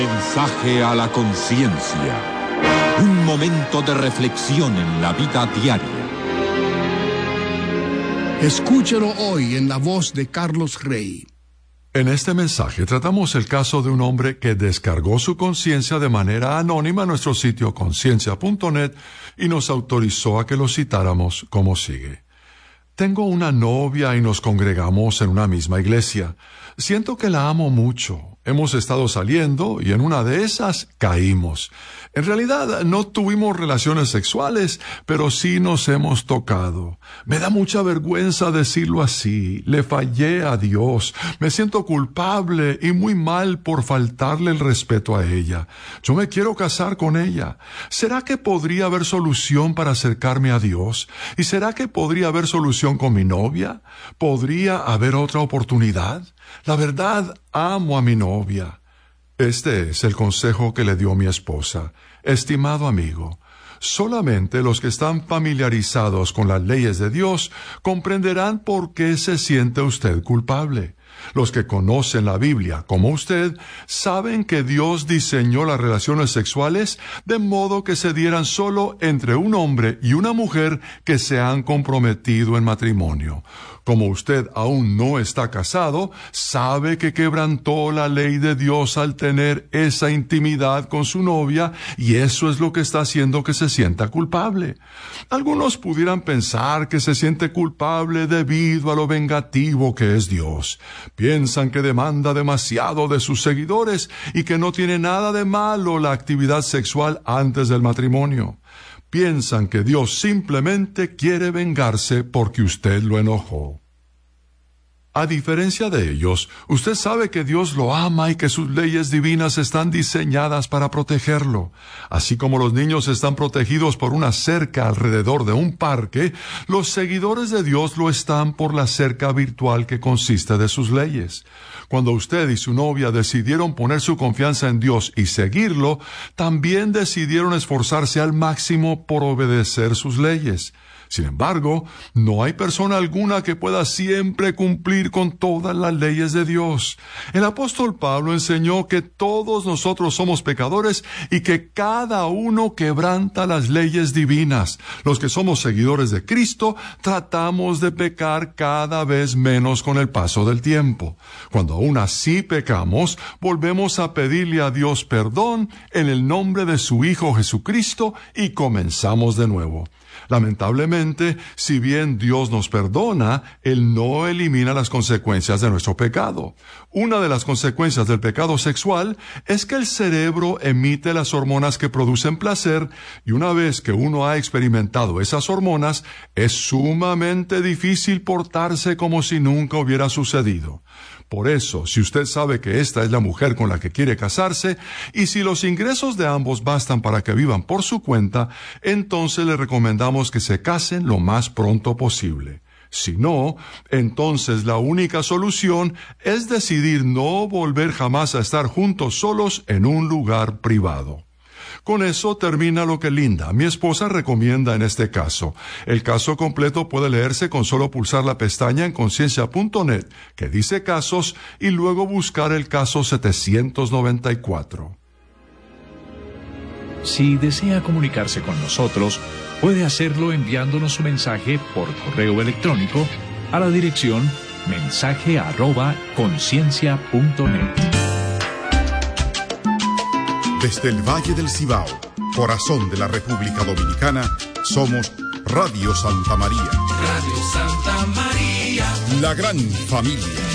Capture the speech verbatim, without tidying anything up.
Mensaje a la conciencia. Un momento de reflexión en la vida diaria. Escúchelo hoy en la voz de Carlos Rey. En este mensaje tratamos el caso de un hombre que descargó su conciencia de manera anónima en nuestro sitio conciencia punto net y nos autorizó a que lo citáramos como sigue. Tengo una novia y nos congregamos en una misma iglesia. Siento que la amo mucho. Hemos estado saliendo y en una de esas caímos. En realidad no tuvimos relaciones sexuales, pero sí nos hemos tocado. Me da mucha vergüenza decirlo así. Le fallé a Dios. Me siento culpable y muy mal por faltarle el respeto a ella. Yo me quiero casar con ella. ¿Será que podría haber solución para acercarme a Dios? ¿Y será que podría haber solución con mi novia? ¿Podría haber otra oportunidad? La verdad, amo a mi novia. Este es el consejo que le dio mi esposa. Estimado amigo, solamente los que están familiarizados con las leyes de Dios comprenderán por qué se siente usted culpable. Los que conocen la Biblia, como usted, saben que Dios diseñó las relaciones sexuales de modo que se dieran solo entre un hombre y una mujer que se han comprometido en matrimonio. Como usted aún no está casado, sabe que quebrantó la ley de Dios al tener esa intimidad con su novia, y eso es lo que está haciendo que se sienta culpable. Algunos pudieran pensar que se siente culpable debido a lo vengativo que es Dios. Piensan que demanda demasiado de sus seguidores y que no tiene nada de malo la actividad sexual antes del matrimonio. Piensan que Dios simplemente quiere vengarse porque usted lo enojó. A diferencia de ellos, usted sabe que Dios lo ama y que sus leyes divinas están diseñadas para protegerlo. Así como los niños están protegidos por una cerca alrededor de un parque, los seguidores de Dios lo están por la cerca virtual que consiste de sus leyes. Cuando usted y su novia decidieron poner su confianza en Dios y seguirlo, también decidieron esforzarse al máximo por obedecer sus leyes. Sin embargo, no hay persona alguna que pueda siempre cumplir con todas las leyes de Dios. El apóstol Pablo enseñó que todos nosotros somos pecadores y que cada uno quebranta las leyes divinas. Los que somos seguidores de Cristo tratamos de pecar cada vez menos con el paso del tiempo. Cuando aún así pecamos, volvemos a pedirle a Dios perdón en el nombre de su Hijo Jesucristo y comenzamos de nuevo. Lamentablemente, si bien Dios nos perdona, Él no elimina las consecuencias de nuestro pecado. Una de las consecuencias del pecado sexual es que el cerebro emite las hormonas que producen placer, y una vez que uno ha experimentado esas hormonas, es sumamente difícil portarse como si nunca hubiera sucedido. Por eso, si usted sabe que esta es la mujer con la que quiere casarse, y si los ingresos de ambos bastan para que vivan por su cuenta, entonces le recomendamos que se casen lo más pronto posible. Si no, entonces la única solución es decidir no volver jamás a estar juntos solos en un lugar privado. Con eso termina lo que Linda, mi esposa, recomienda en este caso. El caso completo puede leerse con solo pulsar la pestaña en conciencia punto net que dice casos y luego buscar el caso setecientos noventa y cuatro. Si desea comunicarse con nosotros, puede hacerlo enviándonos su mensaje por correo electrónico a la dirección mensaje arroba conciencia punto net. Desde el Valle del Cibao, corazón de la República Dominicana, somos Radio Santa María. Radio Santa María. La gran familia.